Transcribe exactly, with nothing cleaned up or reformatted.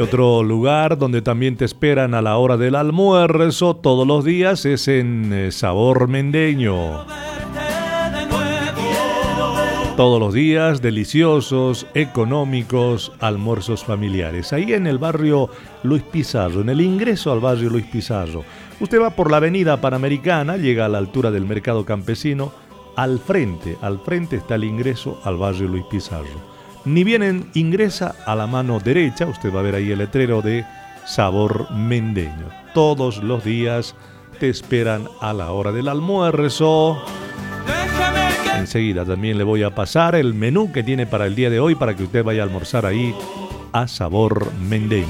otro lugar donde también te esperan a la hora del almuerzo todos los días es en eh, Sabor Mendeño. Todos los días deliciosos, económicos, almuerzos familiares. Ahí en el barrio Luis Pizarro, en el ingreso al barrio Luis Pizarro. Usted va por la avenida Panamericana, llega a la altura del Mercado Campesino. Al frente, al frente está el ingreso al barrio Luis Pizarro. Ni bien ingresa, a la mano derecha, usted va a ver ahí el letrero de Sabor Mendeño. Todos los días te esperan a la hora del almuerzo. Enseguida también le voy a pasar el menú que tiene para el día de hoy para que usted vaya a almorzar ahí a Sabor Mendeño.